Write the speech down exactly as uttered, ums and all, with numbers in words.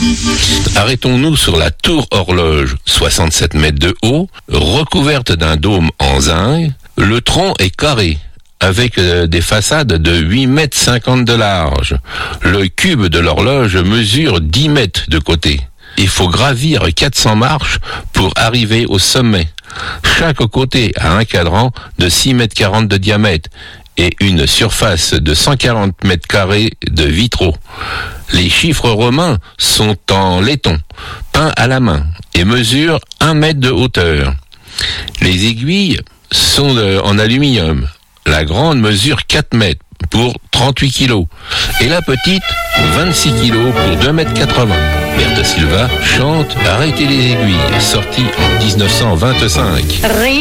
Arrêtons-nous sur la tour horloge, soixante-sept mètres de haut, recouverte d'un dôme en zinc. Le tronc est carré, avec des façades de huit mètres cinquante de large. Le cube de l'horloge mesure dix mètres de côté. Il faut gravir quatre cents marches pour arriver au sommet. Chaque côté a un cadran de six mètres quarante de diamètre et une surface de cent quarante mètres carrés de vitraux. Les chiffres romains sont en laiton, peints à la main, et mesurent un mètre de hauteur. Les aiguilles sont en aluminium. La grande mesure quatre mètres pour trente-huit kilos et la petite vingt-six kilos pour deux mètres quatre-vingts. Berthe Silva chante « Arrêtez les aiguilles », sorti en dix-neuf cent vingt-cinq.